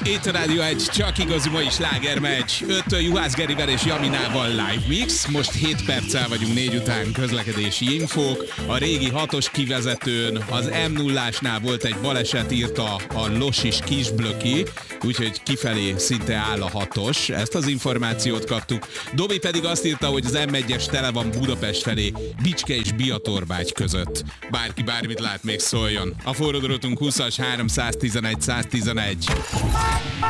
Itt a Rádió 1, csak igazi mai slágermegy. 5-től Juhász Gerivel és Jaminával live mix. Most 7 perccel vagyunk 4 után, közlekedési infók. A régi 6-os kivezetőn az M0-ásnál volt egy baleset, írta a Losis Kisblöki, úgyhogy kifelé szinte áll a 6-os. Ezt az információt kaptuk. Dobi pedig azt írta, hogy az M1-es tele van Budapest felé, Bicske és Biatorbágy között. Bárki bármit lát, még szóljon. A forró drótunk 20-as 311 111.